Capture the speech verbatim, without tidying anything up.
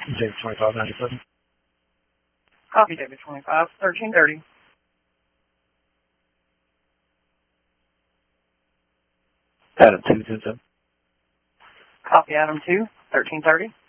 David twenty-five ninety-seven. Copy, David twenty-five, thirteen thirty. Adam two ten seven. Copy, Adam two, thirteen thirty.